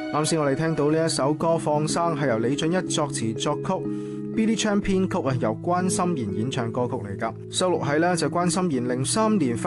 啱先我哋聽到呢一首歌《放生》係由李俊一作詞作曲，Billy Chan 編曲啊，由關心妍演唱歌曲嚟噶，收錄喺呢就關心妍03年